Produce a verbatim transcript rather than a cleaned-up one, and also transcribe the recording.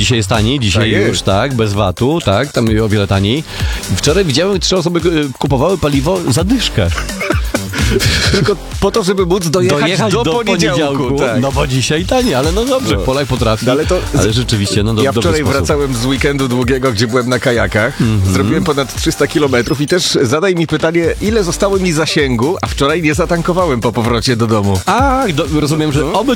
dzisiaj jest taniej, dzisiaj Tak już, jest. tak, bez vatu, tak, tam o wiele taniej. Wczoraj widziałem, trzy osoby e, kupowały paliwo za dyszkę. Tylko po to, żeby móc dojechać, Dojechać do, do poniedziałku. poniedziałku, Tak. no bo dzisiaj taniej, ale no dobrze, No. Polak potrafi, No, ale, ale to- rzeczywiście, no do, Ja dobry wczoraj sposób. wracałem z weekendu długiego, gdzie byłem na kajakach. Mhm. Zrobiłem ponad trzysta kilometrów i też zadaj mi pytanie, ile zostało mi zasięgu, a wczoraj nie zatankowałem po powrocie do domu. A, do, rozumiem, że oby